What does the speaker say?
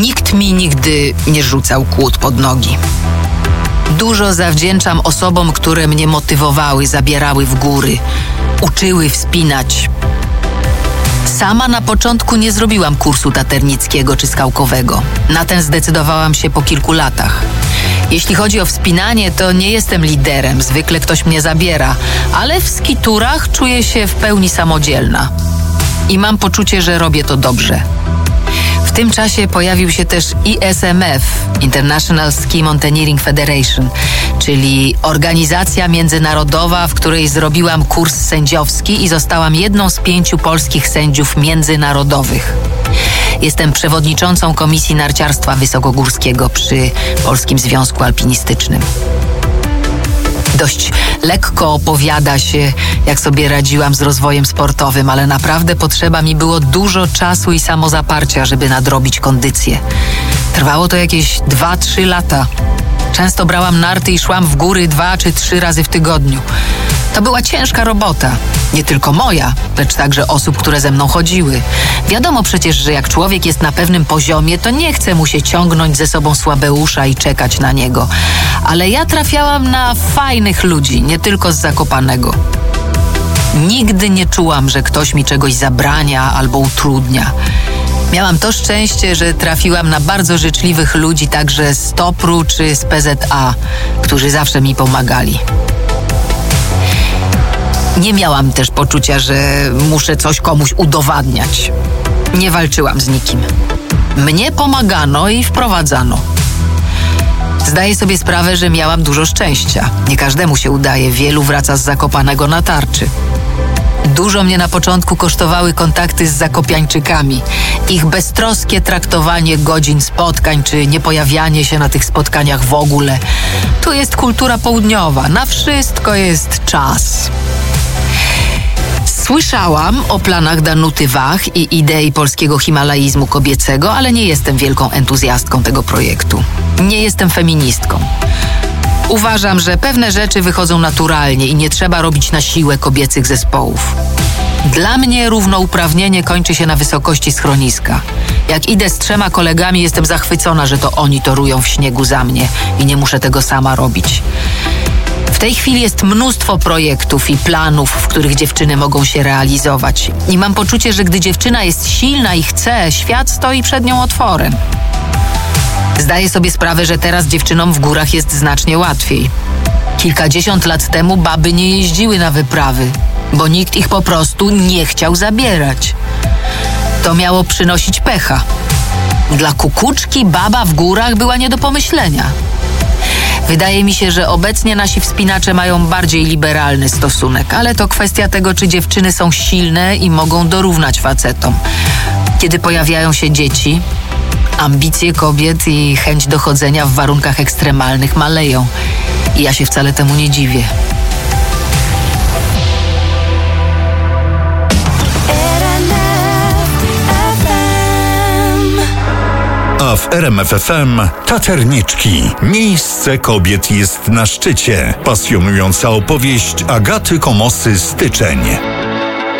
Nikt mi nigdy nie rzucał kłód pod nogi. Dużo zawdzięczam osobom, które mnie motywowały, zabierały w góry, uczyły wspinać. Sama na początku nie zrobiłam kursu taternickiego czy skałkowego. Na ten zdecydowałam się po kilku latach. Jeśli chodzi o wspinanie, to nie jestem liderem, zwykle ktoś mnie zabiera, ale w skiturach czuję się w pełni samodzielna. I mam poczucie, że robię to dobrze. W tym czasie pojawił się też ISMF, International Ski Mountaineering Federation, czyli organizacja międzynarodowa, w której zrobiłam kurs sędziowski i zostałam jedną z 5 polskich sędziów międzynarodowych. Jestem przewodniczącą Komisji Narciarstwa Wysokogórskiego przy Polskim Związku Alpinistycznym. Dość lekko opowiada się, jak sobie radziłam z rozwojem sportowym, ale naprawdę potrzeba mi było dużo czasu i samozaparcia, żeby nadrobić kondycję. Trwało to jakieś 2-3 lata. Często brałam narty i szłam w góry 2 czy 3 razy w tygodniu. To była ciężka robota. Nie tylko moja, lecz także osób, które ze mną chodziły. Wiadomo przecież, że jak człowiek jest na pewnym poziomie, to nie chce mu się ciągnąć ze sobą słabeusza i czekać na niego. Ale ja trafiałam na fajnych ludzi, nie tylko z Zakopanego. Nigdy nie czułam, że ktoś mi czegoś zabrania albo utrudnia. Miałam to szczęście, że trafiłam na bardzo życzliwych ludzi także z TOPR-u czy z PZA, którzy zawsze mi pomagali. Nie miałam też poczucia, że muszę coś komuś udowadniać. Nie walczyłam z nikim. Mnie pomagano i wprowadzano. Zdaję sobie sprawę, że miałam dużo szczęścia. Nie każdemu się udaje, wielu wraca z Zakopanego na tarczy. Dużo mnie na początku kosztowały kontakty z zakopiańczykami. Ich beztroskie traktowanie godzin spotkań, czy niepojawianie się na tych spotkaniach w ogóle. Tu jest kultura południowa, na wszystko jest czas. Słyszałam o planach Danuty Wach i idei polskiego himalaizmu kobiecego, ale nie jestem wielką entuzjastką tego projektu. Nie jestem feministką. Uważam, że pewne rzeczy wychodzą naturalnie i nie trzeba robić na siłę kobiecych zespołów. Dla mnie równouprawnienie kończy się na wysokości schroniska. Jak idę z 3 kolegami, jestem zachwycona, że to oni torują w śniegu za mnie i nie muszę tego sama robić. W tej chwili jest mnóstwo projektów i planów, w których dziewczyny mogą się realizować. I mam poczucie, że gdy dziewczyna jest silna i chce, świat stoi przed nią otworem. Zdaję sobie sprawę, że teraz dziewczynom w górach jest znacznie łatwiej. Kilkadziesiąt lat temu baby nie jeździły na wyprawy, bo nikt ich po prostu nie chciał zabierać. To miało przynosić pecha. Dla kukuczki baba w górach była nie do pomyślenia. Wydaje mi się, że obecnie nasi wspinacze mają bardziej liberalny stosunek, ale to kwestia tego, czy dziewczyny są silne i mogą dorównać facetom. Kiedy pojawiają się dzieci, ambicje kobiet i chęć dochodzenia w warunkach ekstremalnych maleją. I ja się wcale temu nie dziwię. A w RMF FM Taterniczki. Miejsce kobiet jest na szczycie. Pasjonująca opowieść Agaty Komosy Styczeń.